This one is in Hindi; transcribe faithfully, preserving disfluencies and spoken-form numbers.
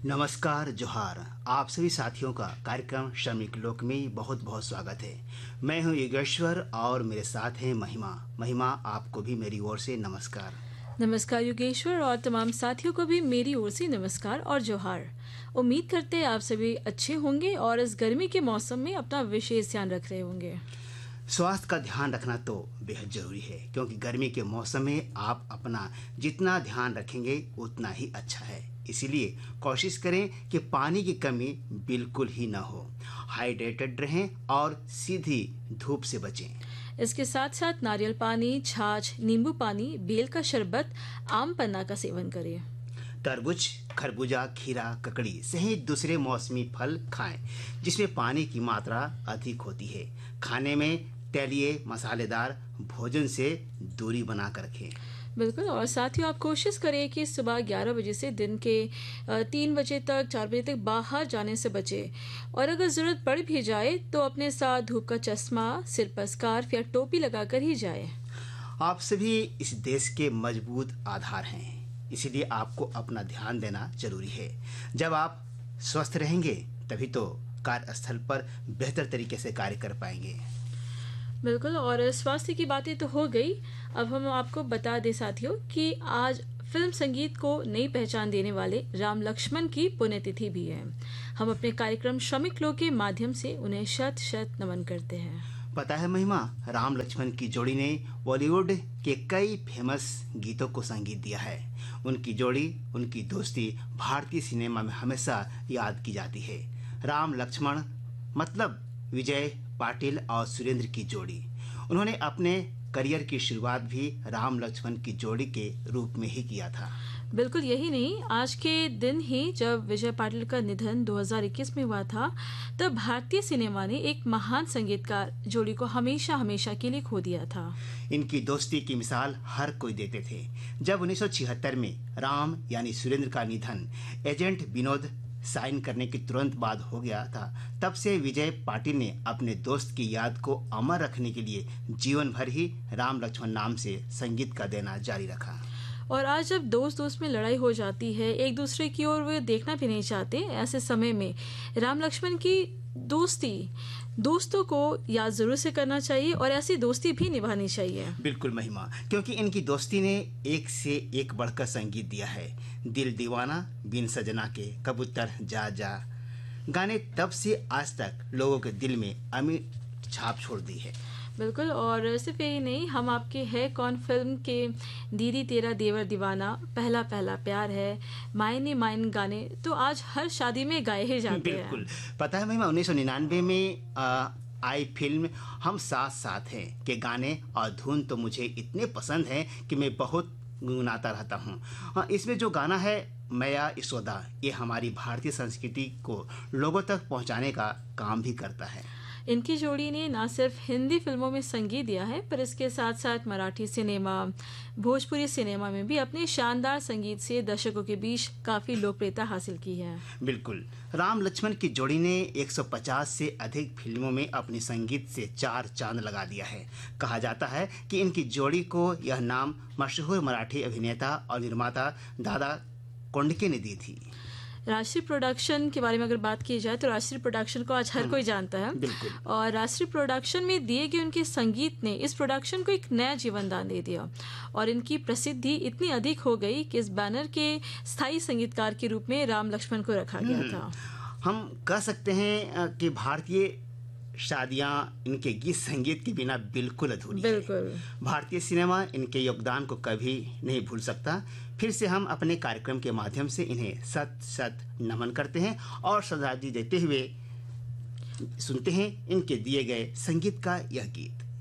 नमस्कार, जोहार। आप सभी साथियों का कार्यक्रम श्रमिक लोक में बहुत बहुत स्वागत है। मैं हूं योगेश्वर और मेरे साथ हैं महिमा। महिमा, आपको भी मेरी ओर से नमस्कार। नमस्कार योगेश्वर, और तमाम साथियों को भी मेरी ओर से नमस्कार और जोहार। उम्मीद करते हैं आप सभी अच्छे होंगे और इस गर्मी के मौसम में अपना विशेष ध्यान रख रहे होंगे। स्वास्थ्य का ध्यान रखना तो बेहद जरूरी है, क्योंकि गर्मी के मौसम में आप अपना जितना ध्यान रखेंगे उतना ही अच्छा है। इसीलिए कोशिश करें कि पानी की कमी बिल्कुल ही ना हो, हाइड्रेटेड रहें और सीधी धूप से बचें। इसके साथ साथ नारियल पानी, छाछ, नींबू पानी, बेल का शरबत, आम पन्ना का सेवन करें। तरबूज, खरबूजा, खीरा, ककड़ी सहित दूसरे मौसमी फल खाएं, जिसमें पानी की मात्रा अधिक होती है। खाने में तैलीय मसालेदार भोजन से दूरी बनाकर रखें। बिल्कुल, और साथियों आप कोशिश करें कि सुबह ग्यारह बजे से दिन के तीन बजे तक, चार बजे तक बाहर जाने से बचें। और अगर ज़रूरत पड़ भी जाए तो अपने साथ धूप का चश्मा, सिर पर स्कार्फ या टोपी लगाकर ही जाए। आप सभी इस देश के मजबूत आधार हैं, इसीलिए आपको अपना ध्यान देना जरूरी है। जब आप स्वस्थ रहेंगे तभी तो कार्यस्थल पर बेहतर तरीके से कार्य कर पाएंगे। बिल्कुल, और स्वास्थ्य की बातें तो हो गई। अब हम आपको बता दें साथियों कि आज फिल्म संगीत को नई पहचान देने वाले राम लक्ष्मण की पुण्यतिथि भी है। हम अपने कार्यक्रम श्रमिक लोक के माध्यम से उन्हें शत शत नमन करते हैं। पता है महिमा, राम लक्ष्मण की जोड़ी ने बॉलीवुड के कई फेमस गीतों को संगीत दिया है। उनकी जोड़ी, उनकी दोस्ती भारतीय सिनेमा में हमेशा याद की जाती है। राम लक्ष्मण मतलब विजय पाटिल और सुरेंद्र की जोड़ी। उन्होंने अपने करियर की शुरुआत भी राम लक्ष्मण की जोड़ी के रूप में ही किया था। बिल्कुल, यही नहीं, आज के दिन ही जब विजय पाटिल का निधन दो हज़ार इक्कीस में हुआ था, तब भारतीय सिनेमा ने एक महान संगीतकार जोड़ी को हमेशा हमेशा के लिए खो दिया था। इनकी दोस्ती की मिसाल हर कोई देते थे। जब उन्नीस सौ छिहत्तर में राम यानी सुरेंद्र का निधन एजेंट विनोद साइन करने के तुरंत बाद हो गया था, तब से विजय पाटिल ने अपने दोस्त की याद को अमर रखने के लिए जीवन भर ही राम लक्ष्मण नाम से संगीत का देना जारी रखा। और आज जब दोस्त दोस्त में लड़ाई हो जाती है, एक दूसरे की ओर वे देखना भी नहीं चाहते, ऐसे समय में राम लक्ष्मण की दोस्ती दोस्तों को याद जरूर से करना चाहिए और ऐसी दोस्ती भी निभानी चाहिए। बिल्कुल महिमा, क्योंकि इनकी दोस्ती ने एक से एक बढ़कर संगीत दिया है। दिल दीवाना, बिन सजना के, कबूतर जा जा गाने तब से आज तक लोगों के दिल में अमिट छाप छोड़ दी है। बिल्कुल, और सिर्फ यही नहीं, हम आपके है कौन फिल्म के दीदी तेरा देवर दीवाना, पहला पहला प्यार है, मायने मायन गाने तो आज हर शादी में गाए ही जाते हैं। बिल्कुल, पता है महिमा, उन्नीस सौ निन्यानवे में आ, आई फिल्म हम साथ साथ हैं के गाने और धुन तो मुझे इतने पसंद हैं कि मैं बहुत गुनगुनाता रहता हूँ। इसमें जो गाना है मैया यशोदा, ये हमारी भारतीय संस्कृति को लोगों तक पहुँचाने का काम भी करता है। इनकी जोड़ी ने न सिर्फ हिंदी फिल्मों में संगीत दिया है, पर इसके साथ साथ मराठी सिनेमा, भोजपुरी सिनेमा में भी अपने शानदार संगीत से दर्शकों के बीच काफी लोकप्रियता हासिल की है। बिल्कुल, राम लक्ष्मण की जोड़ी ने एक सौ पचास से अधिक फिल्मों में अपने संगीत से चार चांद लगा दिया है। कहा जाता है कि इनकी जोड़ी को यह नाम मशहूर मराठी अभिनेता और निर्माता दादा कोंडके ने दी थी। राष्ट्रीय प्रोडक्शन के बारे में अगर बात की जाए तो राष्ट्रीय प्रोडक्शन को आज हर कोई जानता है, और राष्ट्रीय प्रोडक्शन में दिए गए उनके संगीत ने इस प्रोडक्शन को एक नया जीवन दान दे दिया और इनकी प्रसिद्धि इतनी अधिक हो गई कि इस बैनर के स्थायी संगीतकार के रूप में राम लक्ष्मण को रखा गया था। हम कह सकते हैं कि भारतीय शादियां इनके गीत संगीत के बिना बिल्कुल अधूरी बिल्कुल है। भारतीय सिनेमा इनके योगदान को कभी नहीं भूल सकता। फिर से हम अपने कार्यक्रम के माध्यम से इन्हें सत सत नमन करते हैं और श्रद्धांजलि देते हुए सुनते हैं इनके दिए गए संगीत का यह गीत।